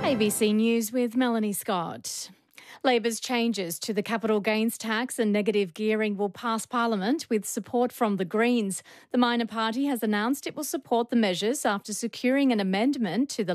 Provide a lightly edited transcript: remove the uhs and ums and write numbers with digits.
ABC News with Melanie Scott. Labor's changes to the capital gains tax and negative gearing will pass Parliament with support from the Greens. The minor party has announced it will support the measures after securing an amendment to the